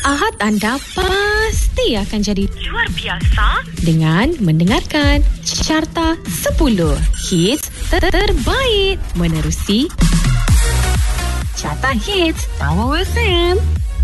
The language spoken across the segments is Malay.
Ahad anda pasti akan jadi luar biasa dengan mendengarkan Carta 10 Hits terbaik menerusi Carta Hits Power FM.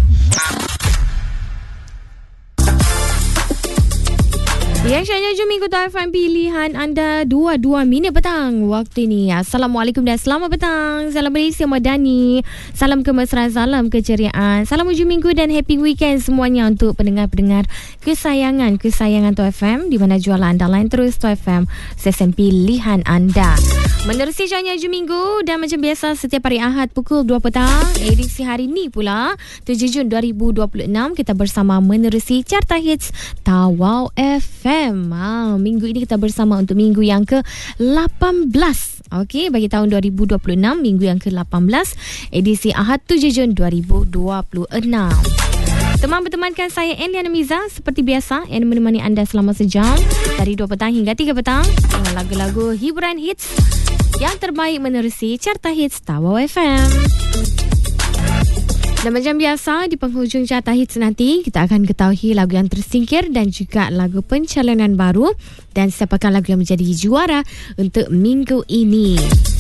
Yang syaknya Jom Minggu FM pilihan anda 22 minit petang waktu ini. Assalamualaikum dan selamat petang. Salam Malaysia Madani. Salam kemesraan, salam keceriaan. Salam hujung minggu dan happy weekend semuanya untuk pendengar-pendengar kesayangan Tu FM, di mana jualan anda lain terus Tu FM, sesen pilihan anda. Menerusi syaknya hujung minggu dan macam biasa setiap hari Ahad pukul 2 petang. Edisi hari ini pula 7 Jun 2026 kita bersama menerusi Carta Hits Tawau FM. Minggu ini kita bersama untuk minggu yang ke-18. Okey, bagi tahun 2026, minggu yang ke-18, edisi Ahad 7 Jun 2026. Teman bertemankan saya Eliana Miza seperti biasa yang menemani anda selama sejam dari 2 petang hingga 3 petang dengan lagu-lagu hiburan hits yang terbaik menerusi Carta Hits Tawau FM. Dan macam biasa, di penghujung Carta Hits nanti, kita akan ketahui lagu yang tersingkir dan juga lagu pencalonan baru dan siapakah lagu yang menjadi juara untuk minggu ini.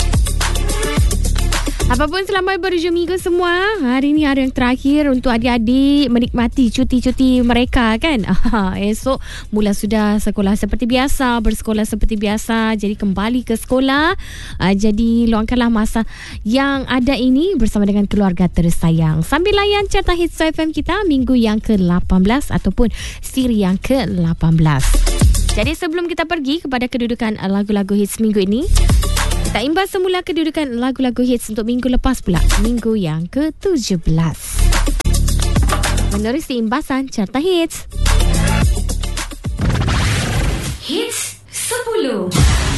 Apapun selamat berhujung minggu semua. Hari ini hari yang terakhir untuk adik-adik menikmati cuti-cuti mereka kan. Esok mula sudah sekolah seperti biasa, bersekolah seperti biasa. Jadi kembali ke sekolah. Jadi luangkanlah masa yang ada ini bersama dengan keluarga tersayang. Sambil layan Carta Hits FM kita minggu yang ke-18 ataupun siri yang ke-18. Jadi sebelum kita pergi kepada kedudukan lagu-lagu hits minggu ini, kita imbas semula kedudukan lagu-lagu hits untuk minggu lepas pula, minggu yang ke-17. Menerusi imbasan Carta Hits.